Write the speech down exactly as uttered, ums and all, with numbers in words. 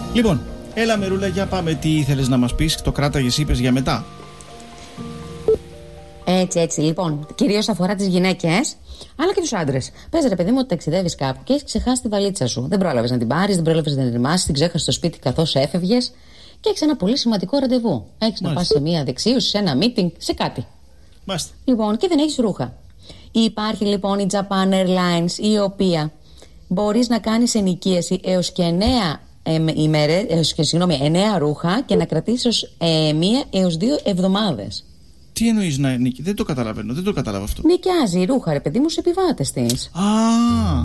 Λοιπόν, έλα Μερούλα, για πάμε. Τι ήθελες να μας πεις? Το κράταγες, είπες, για μετά. Έτσι, έτσι. Λοιπόν, κυρίως αφορά τις γυναίκες, αλλά και τους άντρες. Πες ρε παιδί μου ότι ταξιδεύεις κάπου και έχεις ξεχάσει τη βαλίτσα σου. Δεν πρόλαβες να την πάρεις, δεν πρόλαβες να την ετοιμάσεις, την ξέχασες στο σπίτι καθώς έφευγες και έχεις ένα πολύ σημαντικό ραντεβού. Έχεις να πας σε μια δεξίωση, σε ένα meeting, σε κάτι. Μάλιστα. Λοιπόν, και δεν έχεις ρούχα. Υπάρχει λοιπόν η Japan Airlines, η οποία μπορείς να κάνεις ενοικίαση έως και εννέα ημέρες, έως και συγγνώμη, εννέα ρούχα και να κρατήσεις ε, μία έως δύο εβδομάδες. Τι εννοείς να νίκη? Δεν το καταλαβαίνω, δεν το κατάλαβα αυτό. Νοικιάζει ρούχα, ρε παιδί μου, στους επιβάτες της. Α,